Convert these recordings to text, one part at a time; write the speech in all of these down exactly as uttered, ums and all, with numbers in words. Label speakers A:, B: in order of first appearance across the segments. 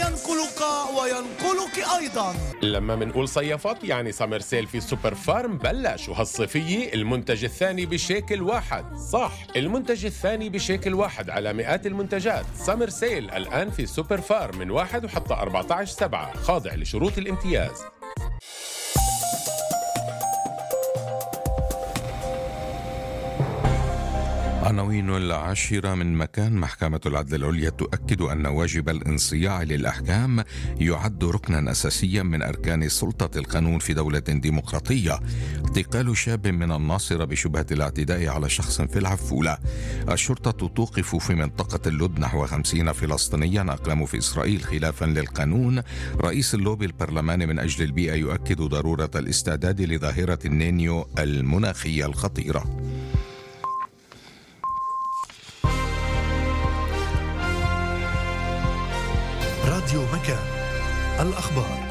A: ينقلك وينقلك أيضا.
B: لما منقول صيفات يعني سمر سيل في سوبر فارم بلش، وهالصيفية المنتج الثاني بشيكل واحد. صح، المنتج الثاني بشيكل واحد على مئات المنتجات. سمر سيل الآن في سوبر فارم من واحد وحتى أربعة عشر سبعة، خاضع لشروط الامتياز.
C: عناوين العاشرة من مكان. محكمة العدل العليا تؤكد أن واجب الانصياع للأحكام يعد ركنا أساسيا من أركان سلطة القانون في دولة ديمقراطية. اعتقال شاب من الناصرة بشبهة الاعتداء على شخص في العفولة. الشرطة توقف في منطقة اللد نحو خمسين فلسطينيا أقاموا في إسرائيل خلافا للقانون. رئيس اللوبي البرلماني من أجل البيئة يؤكد ضرورة الاستعداد لظاهرة النينيو المناخية الخطيرة.
A: راديو مكان، الأخبار.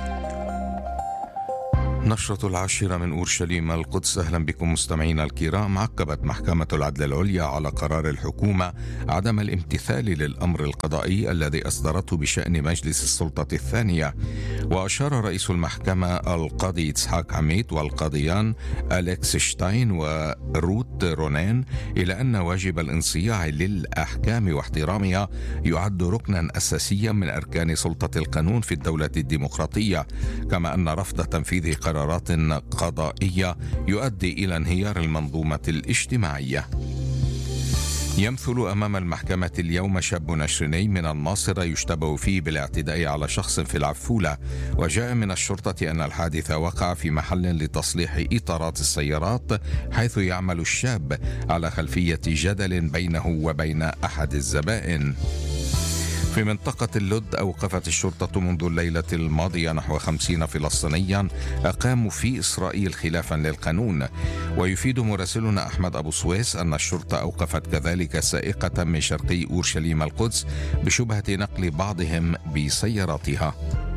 C: نشرة العاشرة من أورشليم القدس. أهلا بكم مستمعينا الكرام. عقبت محكمة العدل العليا على قرار الحكومة عدم الامتثال للأمر القضائي الذي أصدرته بشأن مجلس السلطة الثانية. وأشار رئيس المحكمة القاضي إسحاق عميد والقاضيان أليكس شتاين وروت رونين إلى أن واجب الانصياع للأحكام واحترامها يعد ركنا أساسيا من أركان سلطة القانون في الدولة الديمقراطية، كما أن رفض تنفيذ قرارات قضائية يؤدي إلى انهيار المنظومة الاجتماعية. يمثل أمام المحكمة اليوم شاب عشريني من الناصرة يشتبه فيه بالاعتداء على شخص في العفولة. وجاء من الشرطة أن الحادث وقع في محل لتصليح إطارات السيارات، حيث يعمل الشاب على خلفية جدل بينه وبين أحد الزبائن. في منطقة اللد أوقفت الشرطة منذ الليلة الماضية نحو خمسين فلسطينيا أقاموا في إسرائيل خلافا للقانون. ويفيد مراسلنا أحمد أبو سويس أن الشرطة أوقفت كذلك سائقة من شرقي أورشليم القدس بشبهة نقل بعضهم بسياراتها.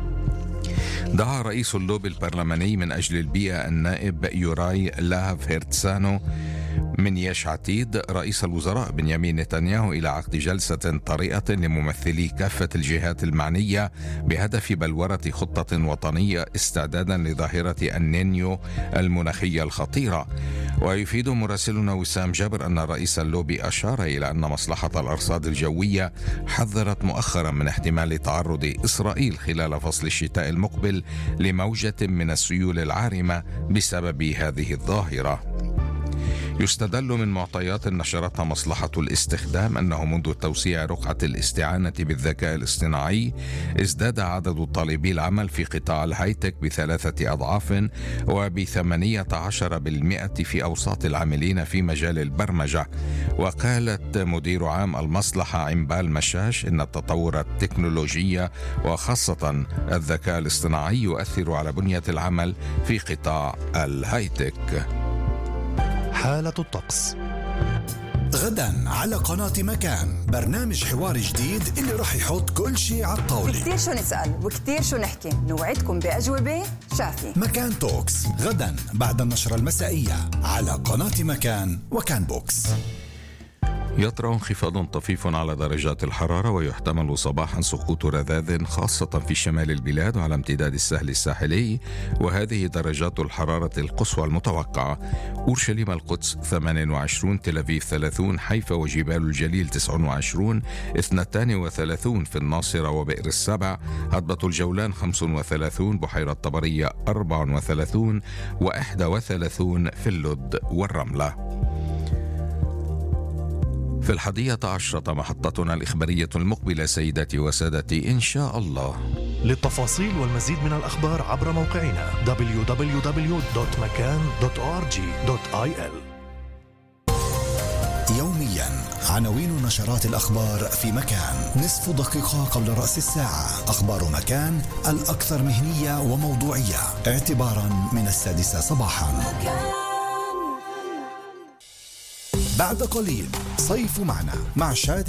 C: دعا رئيس اللوبي البرلماني من أجل البيئة النائب يوراي لاهف هيرتسانو من يش عتيد رئيس الوزراء بنيامين نتنياهو إلى عقد جلسة طارئة لممثلي كافة الجهات المعنية بهدف بلورة خطة وطنية استعدادا لظاهرة النينيو المناخية الخطيرة. ويفيد مراسلنا وسام جابر أن رئيس اللوبي أشار إلى أن مصلحة الأرصاد الجوية حذرت مؤخرا من احتمال تعرض إسرائيل خلال فصل الشتاء المقبل لموجة من السيول العارمة بسبب هذه الظاهرة. يستدل من معطيات نشرتها مصلحة الاستخدام أنه منذ توسيع رقعة الاستعانة بالذكاء الاصطناعي ازداد عدد طالبي العمل في قطاع الهايتك بثلاثة أضعاف وبثمانية عشر بالمئة في أوساط العاملين في مجال البرمجة. وقالت مدير عام المصلحة عمبال مشاش إن التطور التكنولوجي وخاصة الذكاء الاصطناعي يؤثر على بنية العمل في قطاع الهايتك.
A: حالة الطقس.
D: غدا على قناة مكان برنامج حوار جديد اللي راح يحط كل شيء على الطاولة.
E: كتير شو نسأل وكتير شو نحكي، نوعدكم بأجوبة شافي.
D: مكان توكس غدا بعد النشرة المسائية على قناة مكان وكان بوكس.
C: يطرأ انخفاض طفيف على درجات الحرارة ويحتمل صباحا سقوط رذاذ خاصة في شمال البلاد وعلى امتداد الساحل الساحلي، وهذه درجات الحرارة القصوى المتوقعة: أورشليم القدس ثمانية وعشرين، تل أبيب ثلاثين، حيفا وجبال الجليل تسعة وعشرين، اثنتان وثلاثون في الناصرة وبئر السبع، هضبة الجولان خمسة وثلاثين، بحيرة طبرية أربعة وثلاثين، وإحدى وثلاثين في اللد والرملة. في الحادية عشرة محطتنا الإخبارية المقبلة سيداتي وسادتي إن شاء الله.
A: للتفاصيل والمزيد من الأخبار عبر موقعنا دبليو دبليو دبليو دوت مكان دوت أو آر جي دوت آي إل.
D: يوميا عناوين نشرات الأخبار في مكان، نصف دقيقة قبل رأس الساعة. أخبار مكان الأكثر مهنية وموضوعية اعتبارا من السادسة صباحا. بعد قليل صيف معنا مع شادي